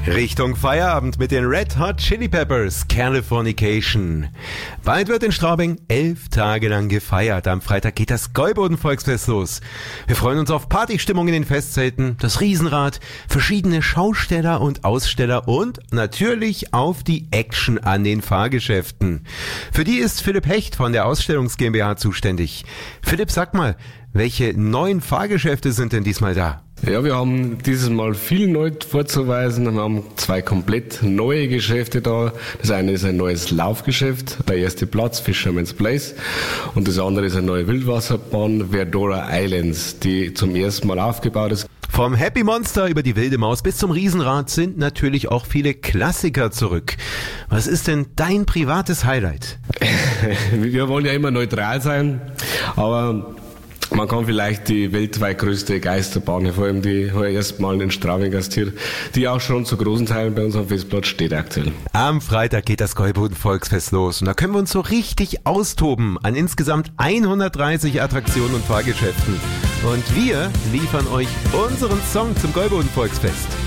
Richtung Feierabend mit den Red Hot Chili Peppers, Californication. Bald wird in Straubing 11 Tage lang gefeiert. Am Freitag geht das Gäuboden-Volksfest los. Wir freuen uns auf Partystimmung in den Festzelten, das Riesenrad, verschiedene Schausteller und Aussteller und natürlich auf die Action an den Fahrgeschäften. Für die ist Philipp Hecht von der Ausstellungs GmbH zuständig. Philipp, sag mal, welche neuen Fahrgeschäfte sind denn diesmal da? Ja, wir haben dieses Mal viel neu vorzuweisen. Wir haben 2 komplett neue Geschäfte da. Das eine ist ein neues Laufgeschäft, der erste Platz, Fisherman's Place. Und das andere ist eine neue Wildwasserbahn, Verdora Islands, die zum ersten Mal aufgebaut ist. Vom Happy Monster über die Wilde Maus bis zum Riesenrad sind natürlich auch viele Klassiker zurück. Was ist denn dein privates Highlight? Wir wollen ja immer neutral sein, aber man kann vielleicht die weltweit größte Geisterbahn hervorheben, die heuer erstmal in Straubing gastiert, die auch schon zu großen Teilen bei uns am Festplatz steht aktuell. Am Freitag geht das Gäuboden-Volksfest los und da können wir uns so richtig austoben an insgesamt 130 Attraktionen und Fahrgeschäften. Und wir liefern euch unseren Song zum Gäuboden-Volksfest.